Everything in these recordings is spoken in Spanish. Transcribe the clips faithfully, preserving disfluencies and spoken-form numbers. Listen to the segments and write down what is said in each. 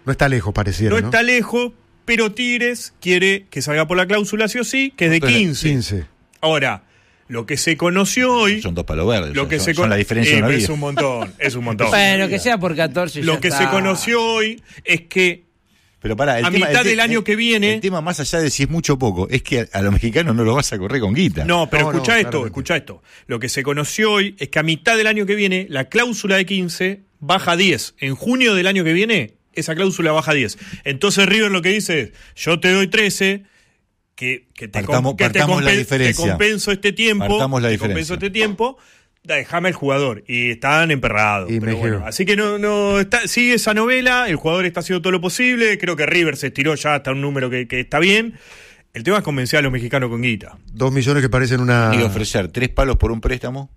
No está lejos, pareciera, No, ¿no? está lejos, pero Tigres quiere que salga por la cláusula sí o sí, que es de quince. quince. Ahora, lo que se conoció hoy... Son dos palos verdes. Lo o sea, que son, se son con... la diferencia eh, de una vida. Es un montón, es un montón. Bueno, que sea por catorce. Lo ya que está. se conoció hoy es que Pero pará, el a tema, mitad el te- del año el- que viene... El tema más allá de si es mucho o poco, es que a, a los mexicanos no los vas a correr con guita. No, pero No, escuchá no, esto, claramente. escuchá esto. Lo que se conoció hoy es que a mitad del año que viene, la cláusula de quince baja a diez. En junio del año que viene, esa cláusula baja a diez. Entonces River lo que dice es, yo te doy trece, que, que te, Partamos- com- que te, partamos la compen- diferencia. te compenso este tiempo, Partamos la te diferencia. compenso este tiempo, déjame el jugador. Y están emperrados. Y pero me bueno, quiero. así que no, no está, sigue esa novela, el jugador está haciendo todo lo posible, creo que River se estiró ya hasta un número que, que está bien. El tema es convencer a los mexicanos con guita. Dos millones que parecen una... Y ofrecer tres palos por un préstamo.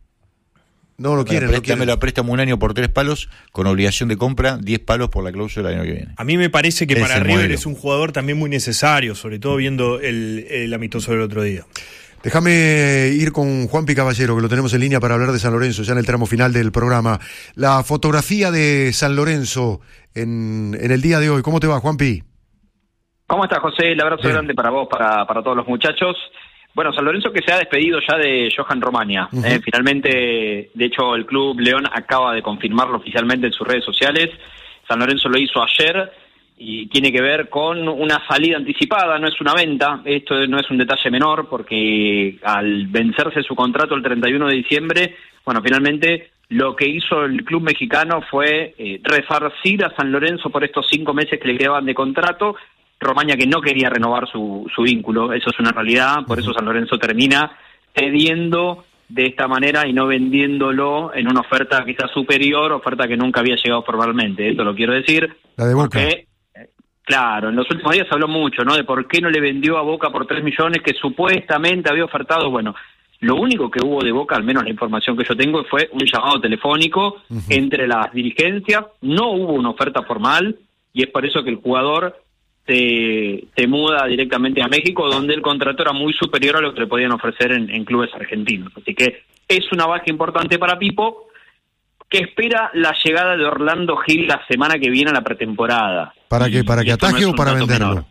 No lo quieren, no quieren. Dame la préstamo un año por tres palos, con obligación de compra, diez palos por la cláusula del año que viene. A mí me parece que Ese para es el River modelo. es un jugador también muy necesario, sobre todo viendo el, el amistoso del otro día. Déjame ir con Juanpi Caballero, que lo tenemos en línea para hablar de San Lorenzo, ya en el tramo final del programa. La fotografía de San Lorenzo en, en el día de hoy. ¿Cómo te va, Juanpi? ¿Cómo estás, José? El abrazo Bien. grande para vos, para, para todos los muchachos. Bueno, San Lorenzo que se ha despedido ya de Johan Romagna. Uh-huh. Eh, finalmente, de hecho, el Club León acaba de confirmarlo oficialmente en sus redes sociales. San Lorenzo lo hizo ayer y tiene que ver con una salida anticipada, no es una venta. Esto no es un detalle menor porque al vencerse su contrato el treinta y uno de diciembre, bueno, finalmente lo que hizo el club mexicano fue eh, resarcir a San Lorenzo por estos cinco meses que le quedaban de contrato. Romagna que no quería renovar su, su vínculo, eso es una realidad, por eso San Lorenzo termina cediendo de esta manera y no vendiéndolo en una oferta quizás superior, oferta que nunca había llegado formalmente, esto lo quiero decir. La de Boca. Porque, eh, claro, en los últimos días se habló mucho, ¿no?, de por qué no le vendió a Boca por tres millones que supuestamente había ofertado. Bueno, lo único que hubo de Boca, al menos la información que yo tengo, fue un llamado telefónico uh-huh. entre las dirigencias, no hubo una oferta formal y es por eso que el jugador Se, se muda directamente a México, donde el contrato era muy superior a lo que le podían ofrecer en, en clubes argentinos. Así que es una baja importante para Pipo, que espera la llegada de Orlando Gil la semana que viene a la pretemporada. ¿Para qué? ¿Para Y que esto no ataje es o un para dato venderlo? menor.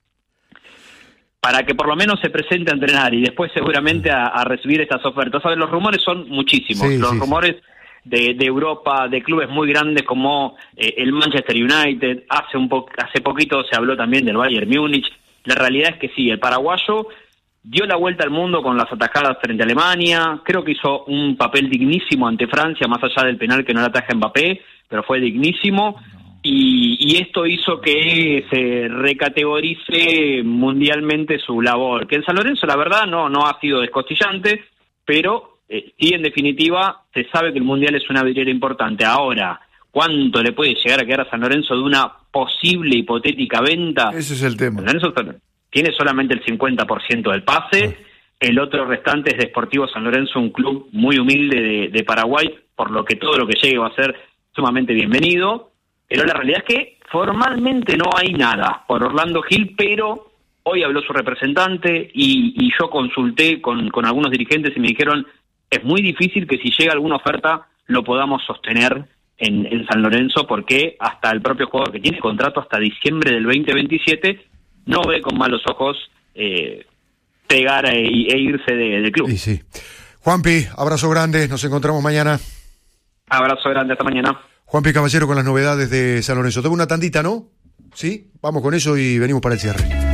Para que por lo menos se presente a entrenar y después seguramente a, a recibir estas ofertas. ¿Sabes? Los rumores son muchísimos. Sí, Los sí, rumores de, de Europa, de clubes muy grandes como eh, el Manchester United, hace un po- hace poquito se habló también del Bayern Múnich. La realidad es que sí, el paraguayo dio la vuelta al mundo con las atajadas frente a Alemania, creo que hizo un papel dignísimo ante Francia, más allá del penal que no le ataja Mbappé, pero fue dignísimo, y, y esto hizo que se recategorice mundialmente su labor, que en San Lorenzo la verdad no, no ha sido descostillante, pero Eh, y en definitiva se sabe que el Mundial es una vidriera importante. Ahora, ¿cuánto le puede llegar a quedar a San Lorenzo de una posible hipotética venta? Ese es el tema. San Lorenzo tiene solamente el cincuenta por ciento del pase, ah. el otro restante es de Sportivo San Lorenzo, un club muy humilde de, de Paraguay, por lo que todo lo que llegue va a ser sumamente bienvenido, pero la realidad es que formalmente no hay nada por Orlando Gil, pero hoy habló su representante y, y yo consulté con, con algunos dirigentes y me dijeron es muy difícil que si llega alguna oferta lo podamos sostener en, en San Lorenzo, porque hasta el propio jugador que tiene contrato hasta diciembre del veinte veintisiete no ve con malos ojos eh, pegar e, e irse de, del club. Sí, sí. Juanpi, abrazo grande, nos encontramos mañana. Abrazo grande, hasta mañana. Juanpi Caballero con las novedades de San Lorenzo. Tengo una tandita, ¿no? ¿Sí? Vamos con eso y venimos para el cierre.